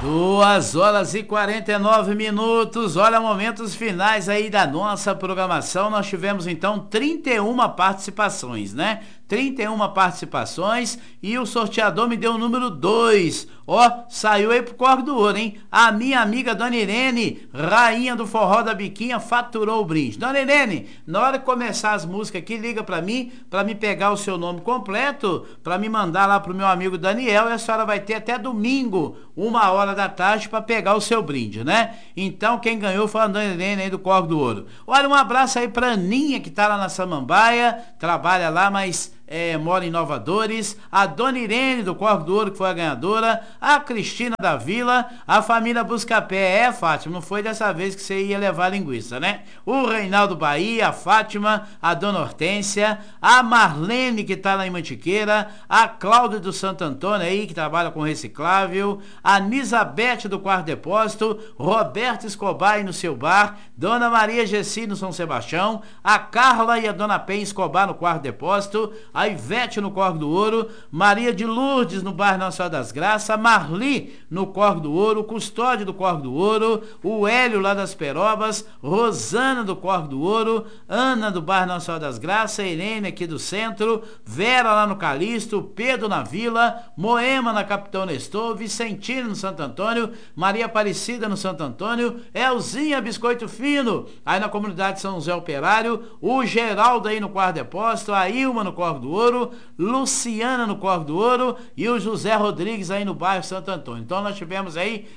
2h49. Olha, momentos finais aí da nossa programação. Nós tivemos então 31 participações, né? 31 participações e o sorteador me deu o número 2. Ó, saiu aí pro Corre do Ouro, hein? A minha amiga Dona Irene, rainha do forró da biquinha, faturou o brinde. Dona Irene, na hora que começar as músicas aqui, liga pra mim pegar o seu nome completo, pra me mandar lá pro meu amigo Daniel, e a senhora vai ter até domingo, 1h da tarde, pra pegar o seu brinde, né? Então, quem ganhou foi a Dona Irene aí do Corre do Ouro. Olha, um abraço aí pra Aninha, que tá lá na Samambaia, trabalha lá, mas mora em Nova Dores, a Dona Irene do Corre do Ouro, que foi a ganhadora, a Cristina da Vila, a família Buscapé. Fátima, não foi dessa vez que você ia levar linguiça, né? O Reinaldo Bahia, a Fátima, a Dona Hortência, a Marlene, que tá lá em Mantiqueira, a Cláudia do Santo Antônio aí, que trabalha com reciclável, a Nisabete do Quarto Depósito, Roberto Escobar aí no seu bar, Dona Maria Gessi no São Sebastião, a Carla e a Dona Pen Escobar no Quarto Depósito, a Ivete no Corre do Ouro, Maria de Lourdes no bairro Nossa Senhora das Graças, Marli no Corre do Ouro, Custódio do Corre do Ouro, o Hélio lá das Perobas, Rosana do Corre do Ouro, Ana do bairro Nossa Senhora das Graças, Irene aqui do centro, Vera lá no Calixto, Pedro na Vila, Moema na Capitão Nestor, Vicentino no Santo Antônio, Maria Aparecida no Santo Antônio, Elzinha Biscoito Fino aí na comunidade São José Operário, o Geraldo aí no Quarto Depósito, a Ilma no Corre do Ouro, Luciana no Corre do Ouro e o José Rodrigues aí no bairro Santo Antônio. Então nós tivemos aí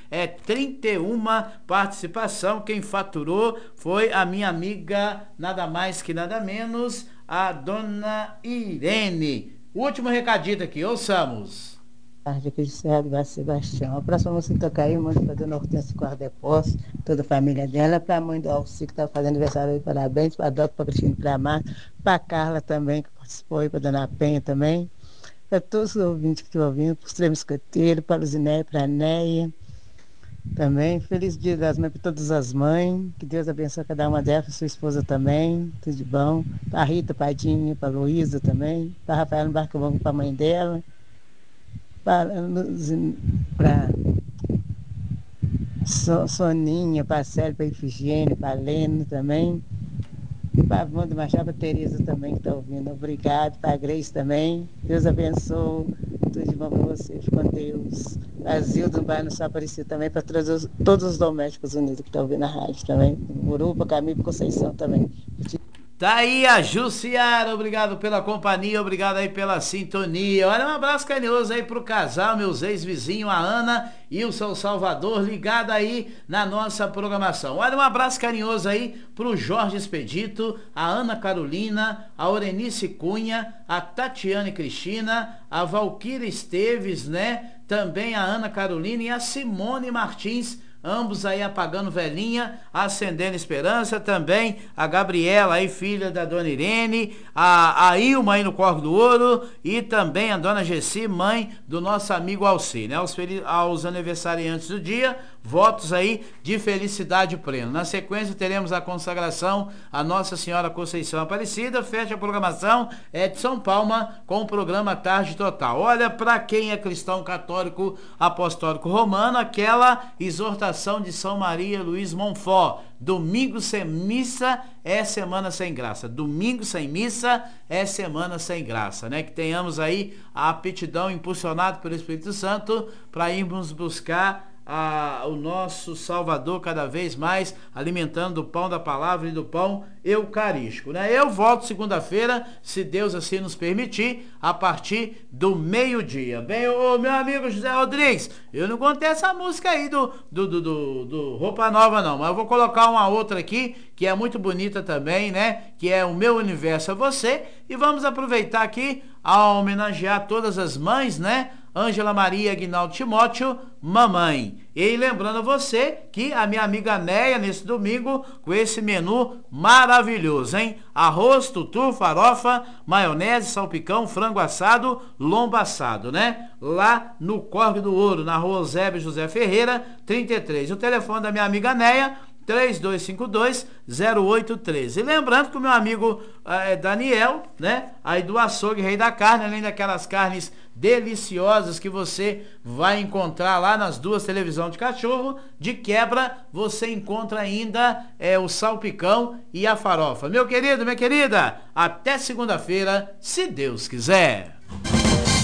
31 participação. Quem faturou foi a minha amiga, nada mais que nada menos, a Dona Irene. Último recadito aqui, ouçamos. Tarde aqui de Serra do Sebastião. A próxima música que tocar aí, manda para a Dona Hortência Quarto Depósito, toda a família dela, para a mãe do Alci, que está fazendo aniversário aí, parabéns, para a Dota, para a Cristina, para a Marta, para a Carla também, que participou aí, para a Dona Penha também, para todos os ouvintes que estão ouvindo, para os três escoteiros, para a Luzinéia, para a Neia também. Feliz Dia das Mães para todas as mães, que Deus abençoe cada uma delas, sua esposa também, tudo de bom, para a Rita, para a Dinha, para a Luísa também, para a Rafaela no Barco Bom, para a mãe dela, para Soninha, para a Célia, para a Ifigênia, para a Lena também, para a Wanda Machado, para a Tereza também que está ouvindo. Obrigado, para a Grace também. Deus abençoe, tudo de bom para você, fique com Deus. A Zilda do bairro São Aparecido também, para todos os domésticos unidos que estão ouvindo a rádio também. Urupa, Camilo, Conceição também. Tá aí a Jussiara, obrigado pela companhia, obrigado aí pela sintonia. Olha, um abraço carinhoso aí pro casal, meus ex-vizinhos, a Ana e o seu Salvador, ligado aí na nossa programação. Olha, um abraço carinhoso aí pro Jorge Expedito, a Ana Carolina, a Orenice Cunha, a Tatiane Cristina, a Valquíria Esteves, né? Também a Ana Carolina e a Simone Martins, ambos aí apagando velhinha, acendendo esperança. Também a Gabriela aí, filha da Dona Irene, a Ilma aí no Corre do Ouro, e também a Dona Gessi, mãe do nosso amigo Alci, né? Aos aniversariantes do dia, votos aí de felicidade plena. Na sequência teremos a consagração a Nossa Senhora Conceição Aparecida. Fecha a programação Edson Palma com o programa Tarde Total. Olha, para quem é cristão católico apostólico romano, aquela exortação de São Maria Luís Monfort: domingo sem missa é semana sem graça. Domingo sem missa é semana sem graça, né? Que tenhamos aí a aptidão impulsionada pelo Espírito Santo para irmos buscar o nosso Salvador cada vez mais, alimentando do pão da palavra e do pão eucarístico, né? Eu volto segunda-feira, se Deus assim nos permitir, a partir do meio-dia. Bem, o meu amigo José Rodrigues, eu não contei essa música aí do Roupa Nova não, mas eu vou colocar uma outra aqui, que é muito bonita também, né? Que é O Meu Universo é Você, e vamos aproveitar aqui a homenagear todas as mães, né? Ângela Maria Aguinaldo Timóteo, mamãe. E lembrando a você que a minha amiga Neia, nesse domingo, com esse menu maravilhoso, hein? Arroz, tutu, farofa, maionese, salpicão, frango assado, lombo assado, né? Lá no Corre do Ouro, na rua Eusébio José Ferreira, 33. O telefone da minha amiga Neia 3252-0813. E lembrando que o meu amigo Daniel, né, aí do Açougue Rei da Carne, além daquelas carnes deliciosas que você vai encontrar lá nas duas televisões de cachorro, de quebra você encontra ainda o salpicão e a farofa. Meu querido, minha querida, até segunda-feira, se Deus quiser.